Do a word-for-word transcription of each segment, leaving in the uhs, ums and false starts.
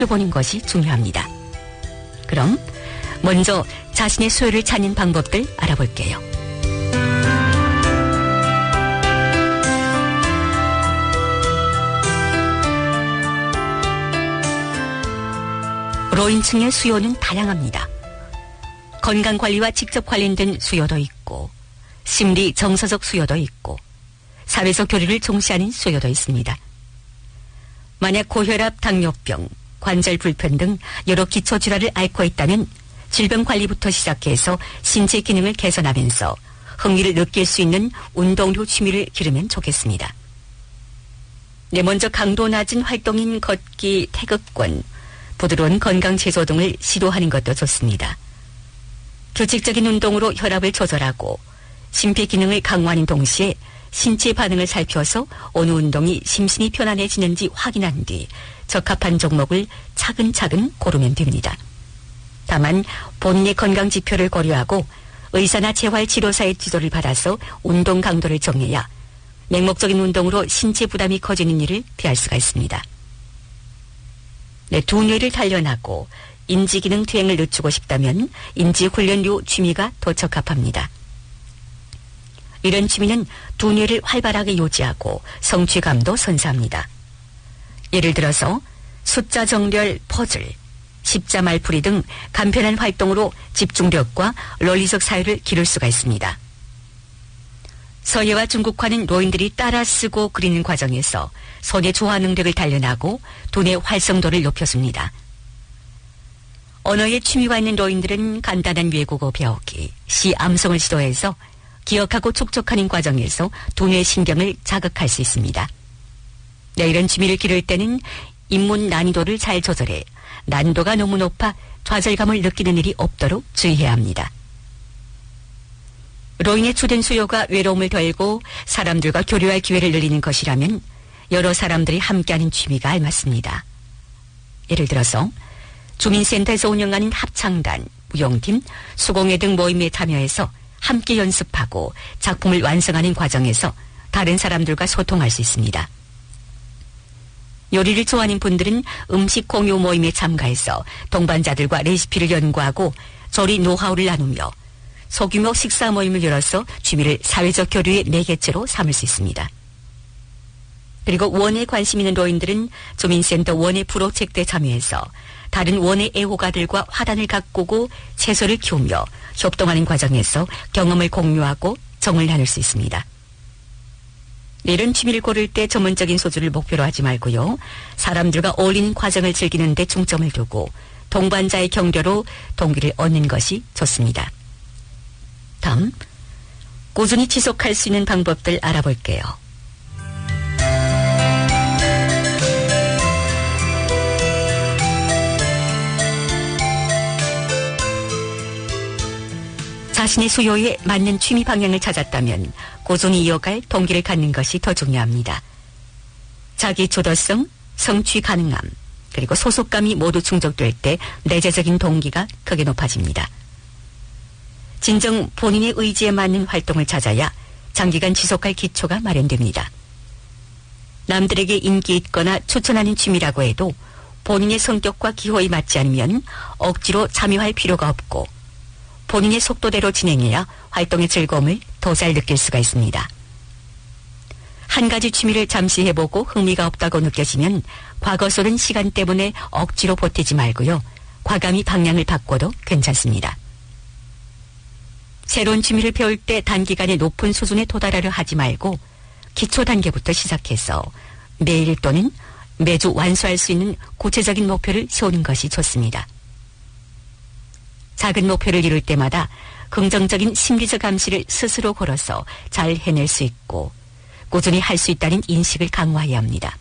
보는 것이 중요합니다. 그럼 먼저 자신의 소유를 찾는 방법들 알아볼게요. 노인층의 수요는 다양합니다. 건강관리와 직접 관련된 수요도 있고, 심리 정서적 수요도 있고, 사회적 교류를重視하는 수요도 있습니다. 만약 고혈압, 당뇨병, 관절 불편 등 여러 기초질환을 앓고 있다면 질병관리부터 시작해서 신체 기능을 개선하면서 흥미를 느낄 수 있는 운동류 취미를 기르면 좋겠습니다. 네, 먼저 강도 낮은 활동인 걷기, 태극권, 부드러운 건강 제조 등을 시도하는 것도 좋습니다. 규칙적인 운동으로 혈압을 조절하고 심폐 기능을 강화하는 동시에 신체 반응을 살펴서 어느 운동이 심신이 편안해지는지 확인한 뒤 적합한 종목을 차근차근 고르면 됩니다. 다만 본인의 건강 지표를 고려하고 의사나 재활치료사의 지도를 받아서 운동 강도를 정해야 맹목적인 운동으로 신체 부담이 커지는 일을 피할 수가 있습니다. 네, 두뇌를 단련하고 인지기능 퇴행을 늦추고 싶다면 인지훈련류 취미가 더 적합합니다. 이런 취미는 두뇌를 활발하게 유지하고 성취감도 선사합니다. 예를 들어서 숫자 정렬, 퍼즐, 십자 말풀이 등 간편한 활동으로 집중력과 논리적 사유를 기를 수가 있습니다. 서예와 중국화는 노인들이 따라 쓰고 그리는 과정에서 손의 조화 능력을 단련하고 두뇌 활성도를 높여줍니다. 언어에 취미가 있는 노인들은 간단한 외국어 배우기, 시 암송을 시도해서 기억하고 촉촉하는 과정에서 두뇌 신경을 자극할 수 있습니다. 네, 이런 취미를 기를 때는 입문 난이도를 잘 조절해 난이도가 너무 높아 좌절감을 느끼는 일이 없도록 주의해야 합니다. 노인의 주된 수요가 외로움을 덜고 사람들과 교류할 기회를 늘리는 것이라면 여러 사람들이 함께하는 취미가 알맞습니다. 예를 들어서 주민센터에서 운영하는 합창단, 무용팀, 수공예 등 모임에 참여해서 함께 연습하고 작품을 완성하는 과정에서 다른 사람들과 소통할 수 있습니다. 요리를 좋아하는 분들은 음식 공유 모임에 참가해서 동반자들과 레시피를 연구하고 조리 노하우를 나누며 소규모 식사 모임을 열어서 취미를 사회적 교류의 매개체로 삼을 수 있습니다. 그리고 원에 관심 있는 노인들은 주민센터 원예 프로젝트에 참여해서 다른 원예 애호가들과 화단을 가꾸고 채소를 키우며 협동하는 과정에서 경험을 공유하고 정을 나눌 수 있습니다. 이런 취미를 고를 때 전문적인 소질을 목표로 하지 말고요. 사람들과 어울리는 과정을 즐기는 데 중점을 두고 동반자의 격려로 동기를 얻는 것이 좋습니다. 다음, 꾸준히 지속할 수 있는 방법들 알아볼게요. 자신의 수요에 맞는 취미 방향을 찾았다면 꾸준히 이어갈 동기를 갖는 것이 더 중요합니다. 자기 주도성, 성취 가능함, 그리고 소속감이 모두 충족될 때 내재적인 동기가 크게 높아집니다. 진정 본인의 의지에 맞는 활동을 찾아야 장기간 지속할 기초가 마련됩니다. 남들에게 인기 있거나 추천하는 취미라고 해도 본인의 성격과 기호에 맞지 않으면 억지로 참여할 필요가 없고 본인의 속도대로 진행해야 활동의 즐거움을 더 잘 느낄 수가 있습니다. 한 가지 취미를 잠시 해보고 흥미가 없다고 느껴지면 과거 쏘는 시간 때문에 억지로 버티지 말고요. 과감히 방향을 바꿔도 괜찮습니다. 새로운 취미를 배울 때 단기간에 높은 수준에 도달하려 하지 말고 기초 단계부터 시작해서 매일 또는 매주 완수할 수 있는 구체적인 목표를 세우는 것이 좋습니다. 작은 목표를 이룰 때마다 긍정적인 심리적 암시를 스스로 걸어서 잘 해낼 수 있고 꾸준히 할 수 있다는 인식을 강화해야 합니다.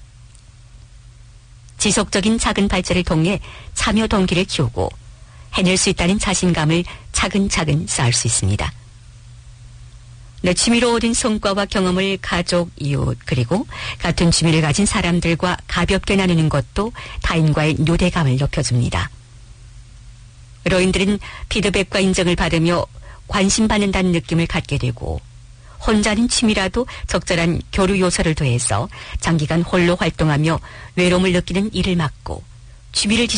지속적인 작은 발전을 통해 참여 동기를 키우고 해낼 수 있다는 자신감을 차근차근 쌓을 수 있습니다. 내 취미로 얻은 성과와 경험을 가족, 이웃, 그리고 같은 취미를 가진 사람들과 가볍게 나누는 것도 타인과의 유대감을 높여줍니다. 노인들은 피드백과 인정을 받으며 관심받는다는 느낌을 갖게 되고 혼자는 취미라도 적절한 교류 요소를 더해서 장기간 홀로 활동하며 외로움을 느끼는 일을 막고 취미를